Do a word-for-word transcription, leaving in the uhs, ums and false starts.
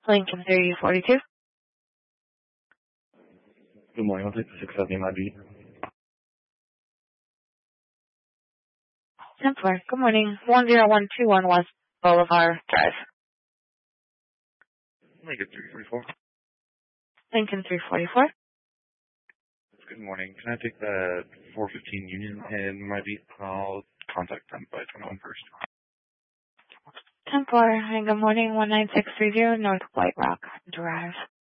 Lincoln three forty-two. Good morning. I'll take the six seventy M I B. ten four. Good morning. one zero one two one West Boulevard Drive. Lincoln three forty-four. Lincoln three forty-four. Good morning. Can I take the four fifteen Union and M I B? I'll contact them by twenty-one first. ten four. And good morning. one nine six three zero North White Rock Drive.